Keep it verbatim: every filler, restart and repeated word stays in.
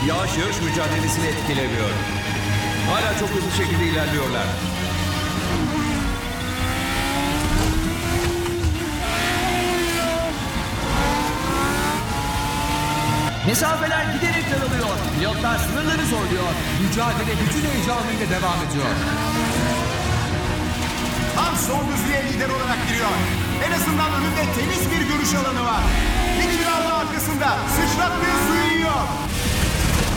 Yağış yarış mücadelesini etkilemiyor. Hala çok hızlı şekilde ilerliyorlar. Mesafeler giderek daralıyor. Pilotlar sınırları zorluyor. Mücadele bütün heyecanıyla devam ediyor. Tam son düzlüğe lider olarak giriyor. En azından önünde temiz bir görüş alanı var. Bir kiralı arkasında sıçrattığı